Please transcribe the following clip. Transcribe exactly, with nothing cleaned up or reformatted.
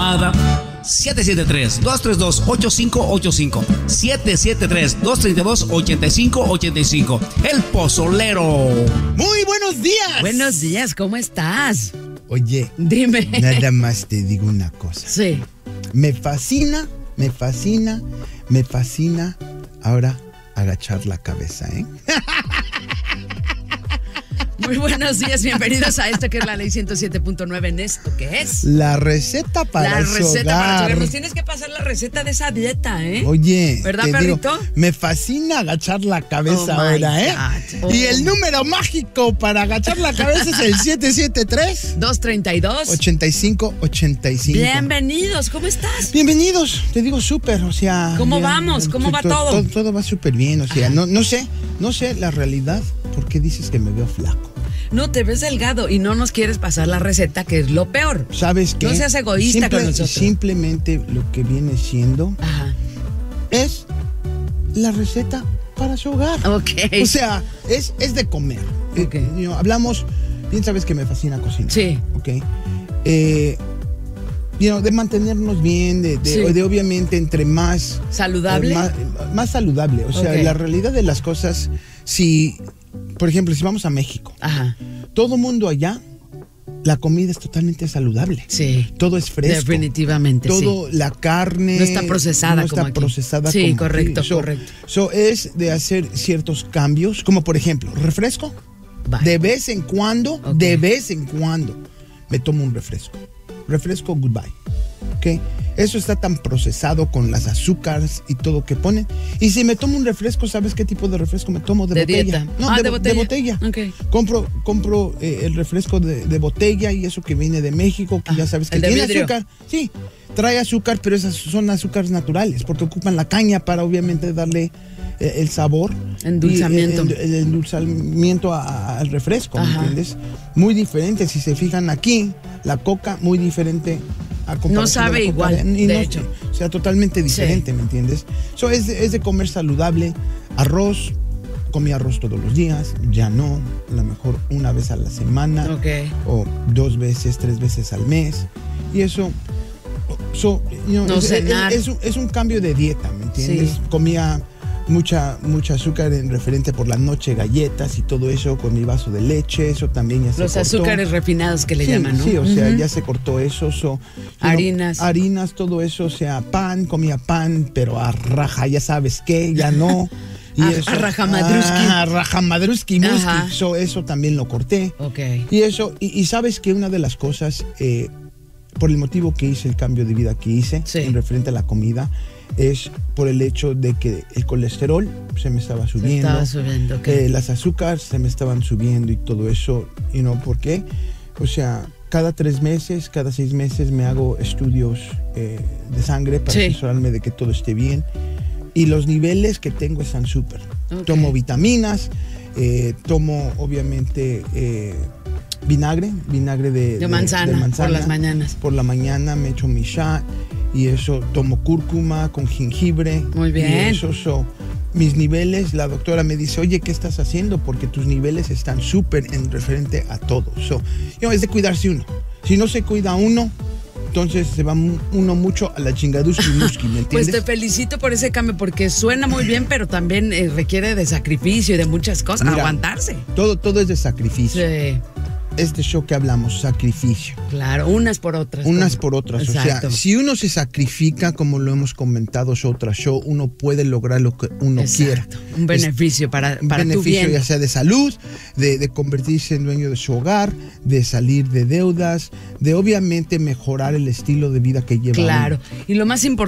almohada siete siete tres, dos tres dos, ocho cinco ocho cinco, siete siete tres, dos tres dos, ocho cinco ocho cinco. El Pozolero. Muy buenos días. Buenos días, ¿cómo estás? Oye, dime. Nada más te digo una cosa. Sí. Me fascina, me fascina, me fascina ahora agachar la cabeza, ¿eh? Muy buenos días, bienvenidos a esto que es la ley ciento siete punto nueve. ¿En esto qué es? La receta para La ese receta hogar. para hogar. Nos tienes que pasar la receta de esa dieta, ¿eh? Oye, ¿verdad, te perrito? digo, me fascina agachar la cabeza Oh ahora, ¿eh? God. Y Oh. el número mágico para agachar la cabeza es el siete siete tres, dos treinta y dos, ochenta y cinco ochenta y cinco. Bienvenidos, ¿cómo estás? Bienvenidos, te digo súper, o sea... ¿Cómo ya, vamos? ¿Cómo va to- todo? Todo, todo va súper bien, o sea, no, no sé, no sé la realidad, ¿por qué dices que me veo flaco? No, te ves delgado y no nos quieres pasar la receta, que es lo peor. ¿Sabes qué? No seas egoísta Simple- con nosotros. Simplemente lo que viene siendo Ajá. es la receta para su hogar. Ok. O sea, es, es de comer. Ok. Eh, you know, hablamos, bien sabes que me fascina cocinar. Sí. Ok. Eh, you know, de mantenernos bien, de, de, Sí. de obviamente entre más... ¿Saludable? eh, más, más saludable. O sea, Ok. la realidad de las cosas, si, por ejemplo, si vamos a México, Ajá. todo mundo allá, la comida es totalmente saludable. Sí. Todo es fresco. Definitivamente, Todo, la carne... No está procesada no como está aquí. procesada Sí, como correcto, aquí. So, correcto. so es de hacer ciertos cambios, como por ejemplo, refresco. Bye. De vez en cuando, Ok. de vez en cuando, me tomo un refresco. Refresco goodbye. ¿Ok? Eso está tan procesado con las azúcares y todo que ponen. Y si me tomo un refresco, ¿sabes qué tipo de refresco me tomo? De, De botella. dieta. No, Ah, de, de bo- botella. de botella. Ok. Compro, compro eh, el refresco de, de botella y eso que viene de México, que Ah, ya sabes que el de tiene vidrio. azúcar. Sí, trae azúcar, pero esas son azúcares naturales, porque ocupan la caña para obviamente darle eh, el sabor. Endulzamiento. Y el, el- el endulzamiento a- a- al refresco, ¿me Ajá. entiendes? Muy diferente, si se fijan aquí, la coca muy diferente a comparación No sabe de la coca igual, y de no- hecho. O sea, totalmente diferente, ¿me entiendes? So, es, de, es de comer saludable, arroz, comí arroz todos los días, ya no, a lo mejor una vez a la semana Ok. o dos veces, tres veces al mes. Y eso, so, you know, No es, es- cenar. es un, es un cambio de dieta, ¿me entiendes? Sí. Comía mucha, mucha azúcar en referente por la noche, galletas y todo eso con mi vaso de leche, eso también ya se Los cortó. azúcares refinados que le Sí, llaman, ¿no? sí, o sea, Ujú. ya se cortó eso. So, you know, Harinas. harinas, todo eso, o sea, pan, comía pan, pero a raja, ya sabes qué, ya no. A- a rajamadruski. Ah, rajamadruski, muski. Ajá. So, eso también lo corté. Ok. Y eso, y, y sabes que una de las cosas, eh, por el motivo que hice el cambio de vida que hice, Sí. en referente a la comida, es por el hecho de que el colesterol se me estaba subiendo. estaba subiendo, ok. eh, las azúcares se me estaban subiendo y todo eso. ¿Y no por qué? O sea, cada tres meses, cada seis meses me hago estudios eh, de sangre para Sí. asesorarme de que todo esté bien. Y los niveles que tengo están súper. Ok. Tomo vitaminas, eh, tomo obviamente eh, vinagre, vinagre de, De manzana, por las mañanas. Por la mañana me echo mi shot y eso, tomo cúrcuma con jengibre. Muy bien. Y eso, so, mis niveles, la doctora me dice, oye, ¿qué estás haciendo? Porque tus niveles están súper en referente a todo. So, you know, es de cuidarse uno. Si no se cuida uno, entonces se va mu- uno mucho a la chingaduski muski, ¿me Pues entiendes? te felicito por ese cambio, porque suena muy bien, pero también eh, requiere de sacrificio y de muchas cosas. Mira, Aguantarse. Todo, todo es de sacrificio. Sí, Este show que hablamos, sacrificio. claro, unas por otras. Unas como- por otras. Exacto. O sea, si uno se sacrifica, como lo hemos comentado show tras show, uno puede lograr lo que uno quiera. Exacto. Un beneficio para, Un para tu beneficio bien. ya sea de salud, de, de convertirse en dueño de su hogar, de salir de deudas, de obviamente mejorar el estilo de vida que lleva uno. Claro. Y lo más importante